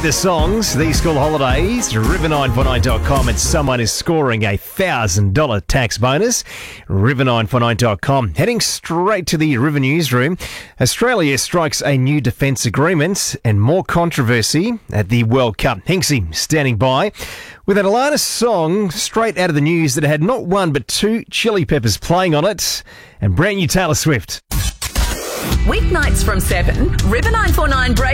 rate the songs these school holidays. River949.com and someone is scoring a $1,000 tax bonus. River949.com. Heading straight to the River Newsroom. Australia strikes a new defence agreement and more controversy at the World Cup. Hinksy standing by with an Alana song straight out of the news that had not one but two Chili Peppers playing on it and brand new Taylor Swift. Weeknights from 7, River 949 break.